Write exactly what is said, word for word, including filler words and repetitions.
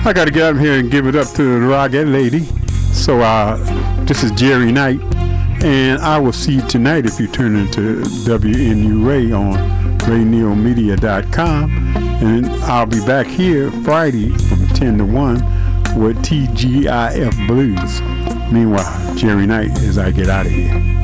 I got to get out of here and give it up to the Rocket Lady. So uh, this is Jerry Knight, and I will see you tonight if you turn into W N U Ray on ray neo media dot com, and I'll be back here Friday from ten to one with T G I F Blues. Meanwhile, Jerry Knight as I get out of here.